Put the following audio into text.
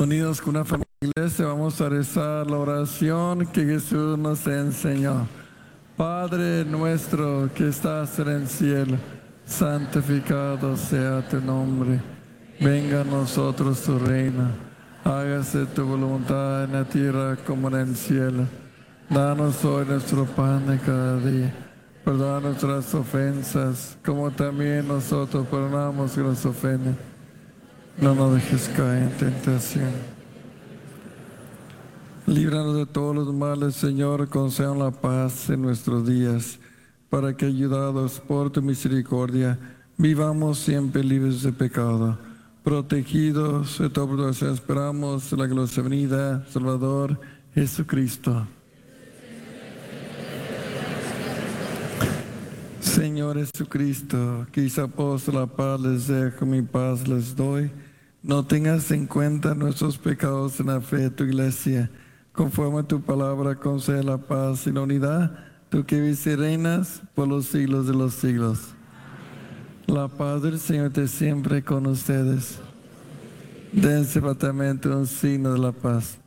Unidos con una familia iglesia, vamos a rezar la oración que Jesús nos enseñó. Padre nuestro que estás en el cielo, santificado sea tu nombre. Venga a nosotros tu reino. Hágase tu voluntad en la tierra como en el cielo. Danos hoy nuestro pan de cada día. Perdona nuestras ofensas, como también nosotros perdonamos que nos ofenden. No nos dejes caer en tentación. Líbranos de todos los males, Señor, concédanos la paz en nuestros días, para que, ayudados por tu misericordia, vivamos siempre libres de pecado, protegidos de toda perturbación. Esperamos la gloriosa venida, Salvador Jesucristo. Señor Jesucristo, que dice apóstol, la paz les dejo, mi paz les doy. No tengas en cuenta nuestros pecados en la fe de tu iglesia. Conforme a tu palabra, concede la paz y la unidad, tú que vives y reinas por los siglos de los siglos. La paz del Señor esté siempre con ustedes. Dense fraternalmente un signo de la paz.